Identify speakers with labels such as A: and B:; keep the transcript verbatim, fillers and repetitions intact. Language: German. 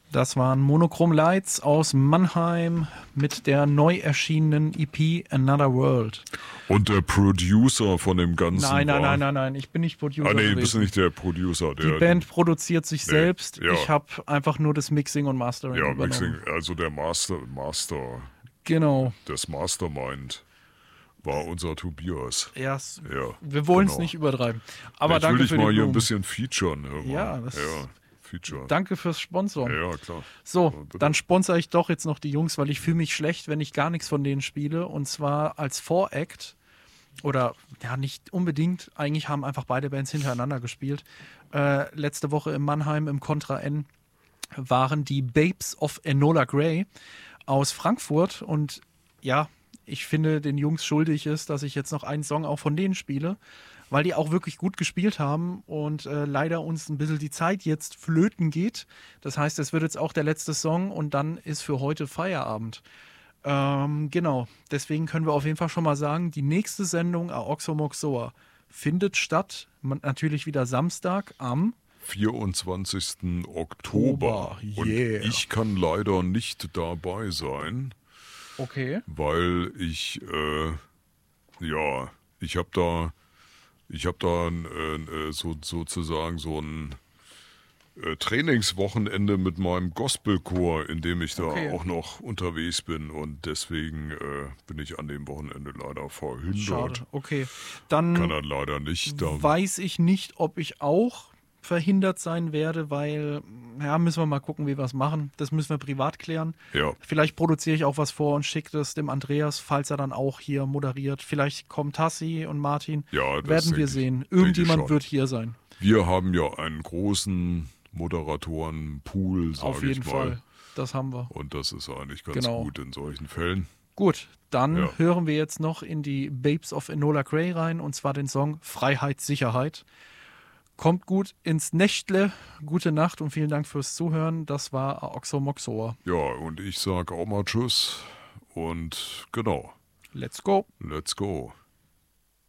A: Das waren Monochrome Lights aus Mannheim mit der neu erschienenen E P Another World.
B: Und der Producer von dem Ganzen
A: Nein, nein,
B: war...
A: nein, nein, nein, ich bin nicht Producer
B: Ah nee,
A: gewesen.
B: du bist nicht der Producer. Der,
A: Die Band produziert sich
B: nee,
A: selbst.
B: ja.
A: Ich habe einfach nur das Mixing und Mastering
B: Ja,
A: übernommen.
B: Mixing, also der Master, Master,
A: Genau.
B: das Mastermind war unser Tobias.
A: Ja, s-
B: Ja,
A: wir wollen es
B: genau.
A: nicht übertreiben. Aber
B: Jetzt
A: danke
B: will ich
A: für
B: mal
A: die
B: hier ein
A: Blumen.
B: bisschen featuren. Hör mal.
A: Ja, das-
B: ja, Feature.
A: Danke fürs Sponsoren.
B: Ja, klar.
A: So,
B: bitte.
A: dann sponsere ich doch jetzt noch die Jungs, weil ich fühle mich schlecht, wenn ich gar nichts von denen spiele. Und zwar als Voract. Oder ja, nicht unbedingt. Eigentlich haben einfach beide Bands hintereinander gespielt. Äh, letzte Woche in Mannheim im Contra N waren die Babes of Enola Grey aus Frankfurt. Und ja, ich finde, den Jungs schuldig ist, dass ich jetzt noch einen Song auch von denen spiele, weil die auch wirklich gut gespielt haben und äh, leider uns ein bisschen die Zeit jetzt flöten geht. Das heißt, es wird jetzt auch der letzte Song und dann ist für heute Feierabend. Ähm, genau, deswegen können wir auf jeden Fall schon mal sagen, die nächste Sendung Aoxomoxoa findet statt, man- natürlich wieder Samstag am
B: vierundzwanzigsten Oktober.
A: Oktober,
B: Und
A: yeah.
B: ich kann leider nicht dabei sein,
A: Okay.
B: weil ich, äh, ja, ich habe da, ich habe da äh, äh, so, sozusagen so ein äh, Trainingswochenende mit meinem Gospelchor, in dem ich da
A: Okay.
B: auch noch unterwegs bin und deswegen äh, bin ich an dem Wochenende leider verhindert.
A: Schade. Okay. Dann
B: Kann er leider nicht. Da
A: weiß ich nicht, ob ich auch verhindert sein werde, weil, ja, müssen wir mal gucken, wie wir es machen. Das müssen wir privat klären.
B: Ja.
A: Vielleicht produziere ich auch was vor und schicke das dem Andreas, falls er dann auch hier moderiert. Vielleicht kommt Tassi und Martin.
B: Ja, das
A: Werden
B: denke
A: wir
B: ich-
A: sehen.
B: denke ich
A: Irgendjemand
B: schon.
A: wird hier sein.
B: Wir haben ja einen großen Moderatoren-Pool, sag
A: Auf
B: ich
A: jeden
B: mal.
A: Fall. Das haben wir.
B: Und das ist eigentlich ganz
A: Genau.
B: gut in solchen Fällen.
A: Gut, dann
B: Ja.
A: hören wir jetzt noch in die Babes of Enola Grey rein und zwar den Song Freiheit, Sicherheit. Kommt gut ins Nächtle, gute Nacht und vielen Dank fürs Zuhören. Das war Aoxomoxoa.
B: Ja, und ich sag auch mal Tschüss und genau,
A: Let's go.
B: let's go.